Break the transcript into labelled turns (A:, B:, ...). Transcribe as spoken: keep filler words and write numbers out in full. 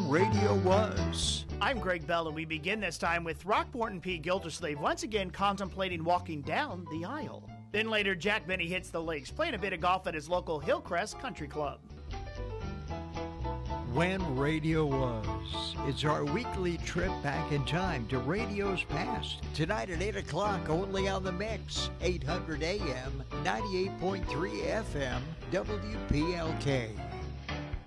A: When Radio Was.
B: I'm Greg Bell, and we begin this time with Throckmorton P. Gildersleeve once again contemplating walking down the aisle. Then later, Jack Benny hits the lakes, playing a bit of golf at his local Hillcrest Country Club.
A: When Radio Was. It's our weekly trip back in time to radio's past. Tonight at eight o'clock, only on the Mix, eight hundred A M, ninety-eight point three F M, W P L K.